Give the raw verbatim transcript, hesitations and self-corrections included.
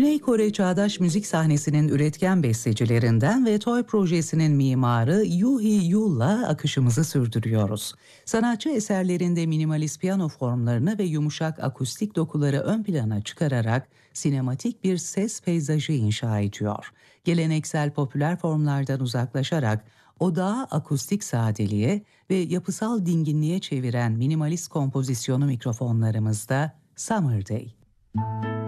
Güney Kore çağdaş müzik sahnesinin üretken bestecilerinden ve Toy projesinin mimarı Yoo Hee-yul'la akışımızı sürdürüyoruz. Sanatçı eserlerinde minimalist piyano formlarını ve yumuşak akustik dokuları ön plana çıkararak sinematik bir ses peyzajı inşa ediyor. Geleneksel popüler formlardan uzaklaşarak odağı akustik sadeliğe ve yapısal dinginliğe çeviren minimalist kompozisyonu mikrofonlarımızda Summer Day.